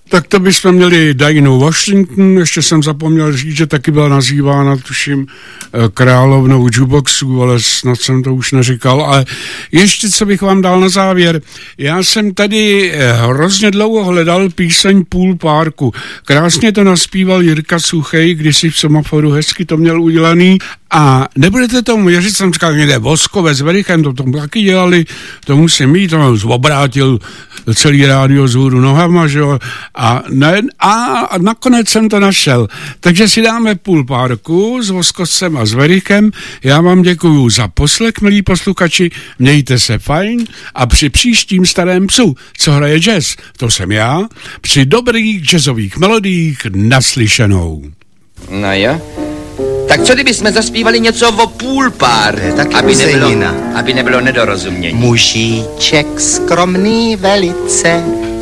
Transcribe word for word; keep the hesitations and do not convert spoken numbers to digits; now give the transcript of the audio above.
Tak to bychom měli Dinah Washington, ještě jsem zapomněl říct, že taky byla nazývána, tuším, královnou jukeboxů, ale snad jsem to už neříkal. Ale ještě, co bych vám dal na závěr, já jsem tady hrozně dlouho hledal píseň Pool Parku. Krásně to naspíval Jirka Suchej, když si v Semaforu hezky to měl udělaný. A nebudete tomu věřit, jsem říkal, někde Voskové s Verichem, to tomu taky dělali, to musím mít, to obrátil celý rádio vzhůru nohama, že jo, a, ne, a, a nakonec jsem to našel. Takže si dáme Pool Parku s Voskovcem a s Verichem. Já vám děkuju za poslech, milí posluchači, mějte se fajn a při příštím Starém psu, co hraje jazz, to jsem já, při dobrých jazzových melodiích naslyšenou. No jo. Tak co kdyby jsme zaspívali něco o pool pár, tak aby nebylo, aby nebylo nedorozumění. Mužíček skromný velice